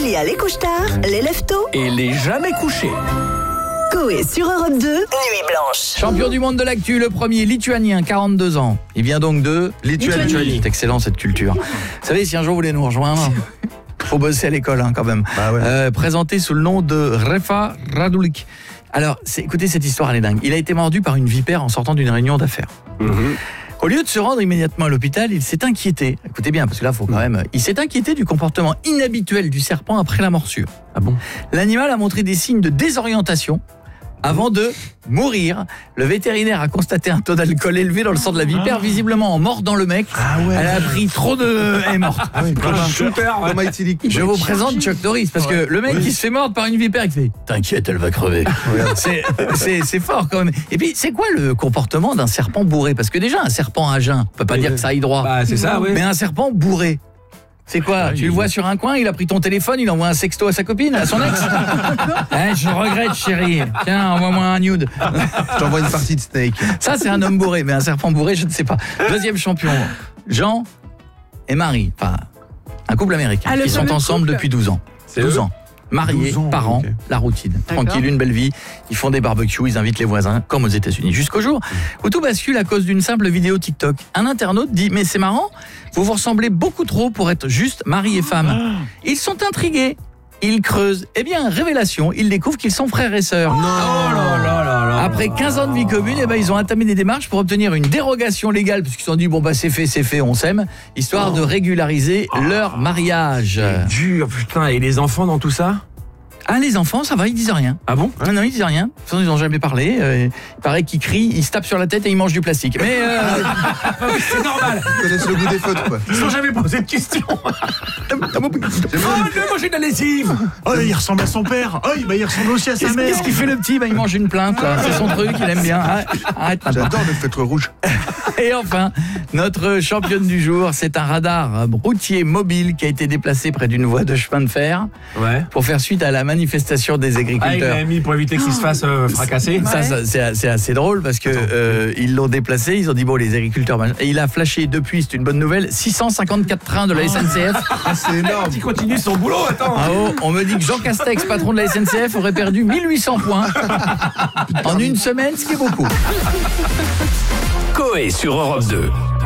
Il y a les couche-tard, les lève-tôt Et les jamais couchés. Coé sur Europe 2, Nuit Blanche. Champion du monde de l'actu, le premier lituanien, 42 ans. Il vient donc de Lituanie. C'est excellent cette culture. Vous savez, si un jour vous voulez nous rejoindre, faut bosser à l'école quand même. Bah ouais. Présenté sous le nom de Refa Radulik. Alors, écoutez cette histoire, elle est dingue. Il a été mordu par une vipère en sortant d'une réunion d'affaires. Au lieu de se rendre immédiatement à l'hôpital, il s'est inquiété. Écoutez bien, parce que là, faut quand même. Il s'est inquiété du comportement inhabituel du serpent après la morsure. Ah bon? L'animal a montré des signes de désorientation avant de mourir. Le vétérinaire a constaté un taux d'alcool élevé dans le sang de la vipère, visiblement en mordant le mec. Ah ouais. Elle a pris trop de... Elle est morte. Ah oui, comme un shooter, comme Haïti League. Je vous présente Chuck Norris, parce que le mec qui se fait mordre par une vipère, il fait « T'inquiète, elle va crever ». C'est fort quand même. Et puis, c'est quoi le comportement d'un serpent bourré? Parce que déjà, un serpent à jeun, on peut pas dire que ça aille droit. Bah, c'est ça, oui. Mais un serpent bourré, c'est quoi? Tu le vois sur un coin, il a pris ton téléphone, il envoie un sexto à sa copine, à son ex. Je regrette, chérie. Tiens, envoie-moi un nude. Je t'envoie une partie de Snake. Ça, c'est un homme bourré, mais un serpent bourré, je ne sais pas. Deuxième champion, Jean et Marie. Enfin, un couple américain. Ils sont ensemble depuis 12 ans. 12 ans. Mariés, 12 ans, parents, okay. La routine. Tranquille, une belle vie. Ils font des barbecues, ils invitent les voisins, comme aux États-Unis. Jusqu'au jour où tout bascule à cause d'une simple vidéo TikTok. Un internaute dit « Mais c'est marrant, vous vous ressemblez beaucoup trop pour être juste mari et femme. » Ils sont intrigués. Ils creusent. Eh bien, révélation, ils découvrent qu'ils sont frères et sœurs. Après 15 ans de vie commune, ils ont entamé des démarches pour obtenir une dérogation légale, parce qu'ils se sont dit, bon bah c'est fait, on s'aime, histoire de régulariser leur mariage. Dur, putain, et les enfants dans tout ça? Ah, les enfants, ça va, ils disent rien. Ah bon? Non, ils disent rien. De toute façon, ils n'ont jamais parlé. Il paraît qu'ils crient, ils se tapent sur la tête et ils mangent du plastique. Mais C'est normal. Ils connaissent le goût des fautes, quoi. Ils sont jamais posé de questions. Manger de la lessive. Oh, il ressemble à son père. Oh, il ressemble aussi à sa mère. Qu'est-ce qu'il fait le petit? Il mange une plainte, là. C'est son truc, il aime bien. Arrête maintenant. J'adore le feutre rouge. Et enfin, notre championne du jour, c'est un radar routier mobile qui a été déplacé près d'une voie de chemin de fer pour faire suite à la manifestation des agriculteurs. Il l'a mis pour éviter qu'il se fasse fracasser. Ça, c'est assez drôle parce que ils l'ont déplacé, ils ont dit bon les agriculteurs. Et il a flashé depuis, c'est une bonne nouvelle, 654 trains de la SNCF. Ah, c'est énorme. Il continue son boulot, attends. Ah oh, on me dit que Jean Castex, patron de la SNCF, aurait perdu 1800 points en une semaine, ce qui est beaucoup. Coé sur Europe 2.